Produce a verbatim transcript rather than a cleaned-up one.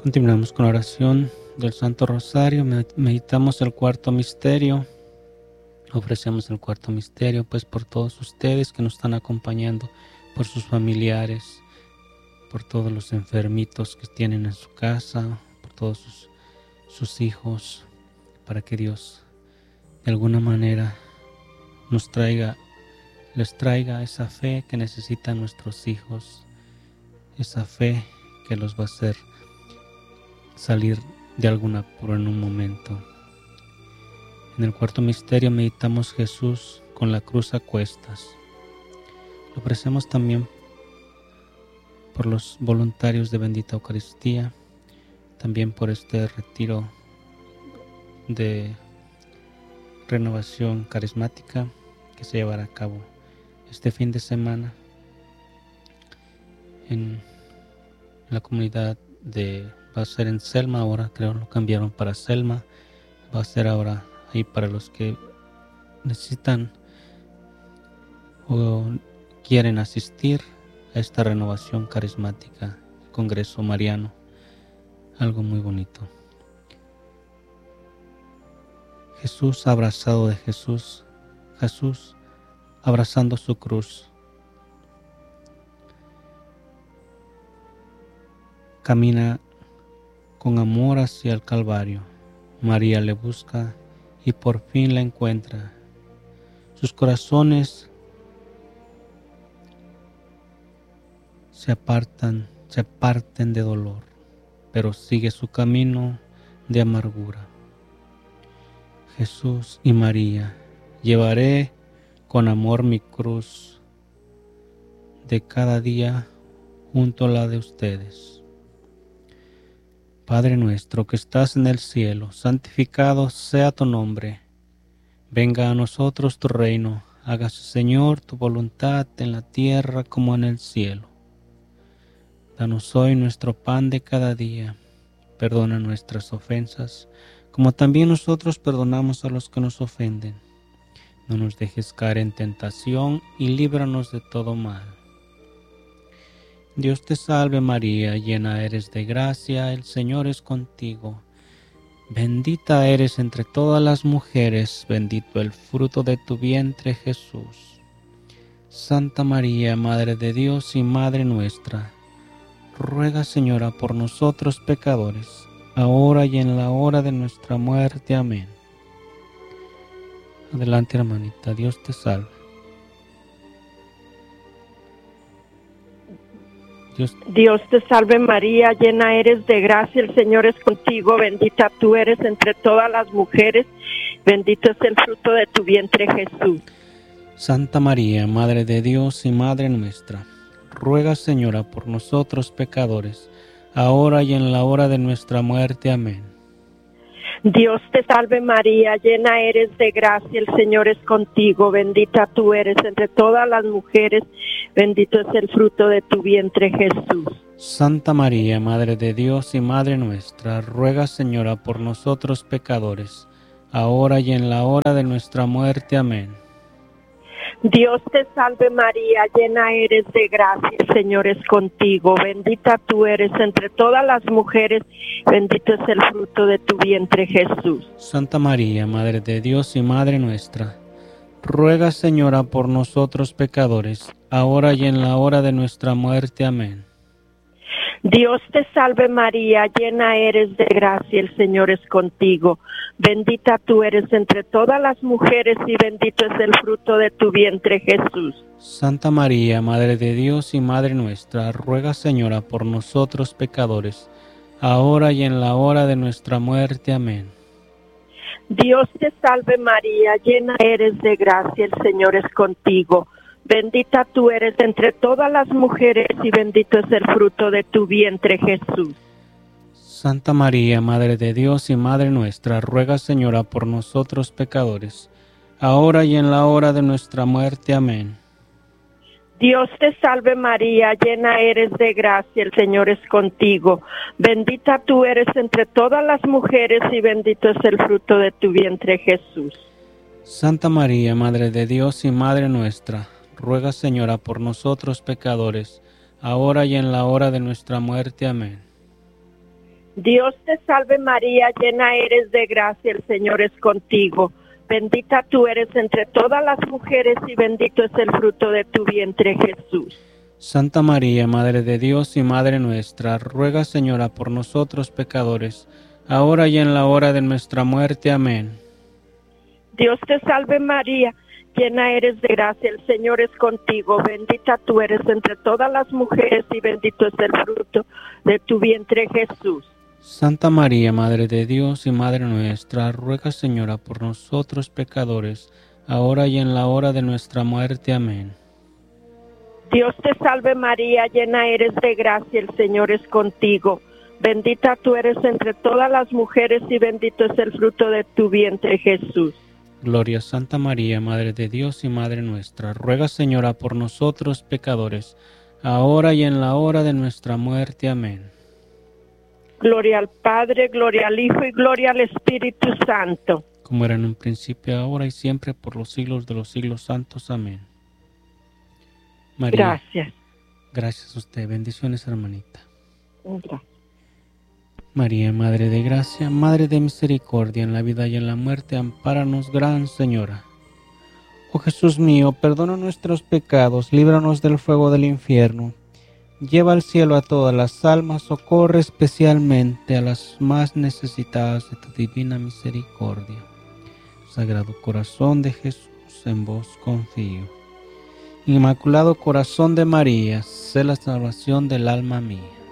Continuamos con la oración del Santo Rosario. Meditamos el cuarto misterio. Ofrecemos el cuarto misterio pues por todos ustedes que nos están acompañando, por sus familiares, por todos los enfermitos que tienen en su casa, por todos sus, sus hijos, para que Dios de alguna manera nos traiga, les traiga esa fe que necesitan nuestros hijos, esa fe que los va a hacer salir de algún apuro en un momento. En el cuarto misterio meditamos Jesús con la cruz a cuestas. Lo ofrecemos también por los voluntarios de Bendita Eucaristía, también por este retiro de renovación carismática que se llevará a cabo este fin de semana en la comunidad de, va a ser en Selma ahora, creo lo cambiaron para Selma, va a ser ahora ahí para los que necesitan o quieren asistir a esta renovación carismática, Congreso Mariano, algo muy bonito. Jesús abrazado de Jesús, Jesús abrazando su cruz. Camina con amor hacia el Calvario. María le busca y por fin la encuentra. Sus corazones se apartan, se parten de dolor, pero sigue su camino de amargura. Jesús y María, llevaré con amor mi cruz de cada día junto a la de ustedes. Padre nuestro que estás en el cielo, santificado sea tu nombre. Venga a nosotros tu reino. Hágase, Señor, tu voluntad en la tierra como en el cielo. Danos hoy nuestro pan de cada día. Perdona nuestras ofensas, como también nosotros perdonamos a los que nos ofenden. No nos dejes caer en tentación y líbranos de todo mal. Dios te salve María, llena eres de gracia, el Señor es contigo. Bendita eres entre todas las mujeres, bendito el fruto de tu vientre Jesús. Santa María, Madre de Dios y Madre nuestra, ruega Señora por nosotros pecadores, ahora y en la hora de nuestra muerte. Amén. Adelante hermanita, Dios te salve. Dios. Dios te salve María, llena eres de gracia, el Señor es contigo, bendita tú eres entre todas las mujeres, bendito es el fruto de tu vientre Jesús. Santa María, Madre de Dios y Madre nuestra, ruega Señora por nosotros pecadores, ahora y en la hora de nuestra muerte. Amén. Dios te salve María, llena eres de gracia, el Señor es contigo, bendita tú eres entre todas las mujeres, bendito es el fruto de tu vientre Jesús. Santa María, Madre de Dios y Madre nuestra, ruega Señora por nosotros pecadores, ahora y en la hora de nuestra muerte. Amén. Dios te salve María, llena eres de gracia, el Señor es contigo, bendita tú eres entre todas las mujeres, bendito es el fruto de tu vientre Jesús. Santa María, Madre de Dios y Madre nuestra, ruega Señora por nosotros pecadores, ahora y en la hora de nuestra muerte. Amén. Dios te salve María, llena eres de gracia, el Señor es contigo, bendita tú eres entre todas las mujeres y bendito es el fruto de tu vientre Jesús. Santa María, Madre de Dios y Madre nuestra, ruega Señora por nosotros pecadores, ahora y en la hora de nuestra muerte. Amén. Dios te salve María, llena eres de gracia, el Señor es contigo, bendita tú eres entre todas las mujeres y bendito es el fruto de tu vientre Jesús. Santa María, Madre de Dios y Madre nuestra, ruega Señora por nosotros pecadores, ahora y en la hora de nuestra muerte. Amén. Dios te salve María, llena eres de gracia, el Señor es contigo, bendita tú eres entre todas las mujeres y bendito es el fruto de tu vientre Jesús. Santa María, Madre de Dios y Madre nuestra, ruega Señora por nosotros pecadores, ahora y en la hora de nuestra muerte. Amén. Dios te salve María, llena eres de gracia, el Señor es contigo. Bendita tú eres entre todas las mujeres y bendito es el fruto de tu vientre, Jesús. Santa María, Madre de Dios y Madre nuestra, ruega, Señora, por nosotros pecadores, ahora y en la hora de nuestra muerte. Amén. Dios te salve María, llena eres de gracia, el Señor es contigo. Bendita tú eres entre todas las mujeres y bendito es el fruto de tu vientre, Jesús. Santa María, Madre de Dios y Madre nuestra, ruega, Señora, por nosotros pecadores, ahora y en la hora de nuestra muerte. Amén. Dios te salve María, llena eres de gracia, el Señor es contigo. Bendita tú eres entre todas las mujeres y bendito es el fruto de tu vientre, Jesús. Gloria a Santa María, Madre de Dios y Madre nuestra, ruega, Señora, por nosotros pecadores, ahora y en la hora de nuestra muerte. Amén. Gloria al Padre, gloria al Hijo y gloria al Espíritu Santo. Como era en un principio, ahora y siempre, por los siglos de los siglos santos. Amén. María, Gracias. Gracias a usted. Bendiciones, hermanita. Gracias. María, Madre de Gracia, Madre de Misericordia, en la vida y en la muerte, ampáranos, Gran Señora. Oh Jesús mío, perdona nuestros pecados, líbranos del fuego del infierno. Lleva al cielo a todas las almas, socorre especialmente a las más necesitadas de tu divina misericordia. Sagrado Corazón de Jesús, en vos confío. Inmaculado Corazón de María, sé la salvación del alma mía.